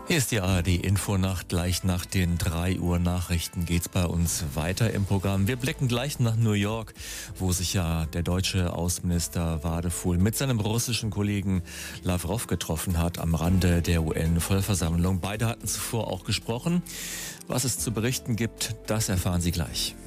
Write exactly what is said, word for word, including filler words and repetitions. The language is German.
Hier ist die A R D-Infonacht. Gleich nach den drei Uhr Nachrichten geht's bei uns weiter im Programm. Wir blicken gleich nach New York, wo sich ja der deutsche Außenminister Wadefuhl mit seinem russischen Kollegen Lavrov getroffen hat am Rande der U N-Vollversammlung. Beide hatten zuvor auch gesprochen. Was es zu berichten gibt, das erfahren Sie gleich.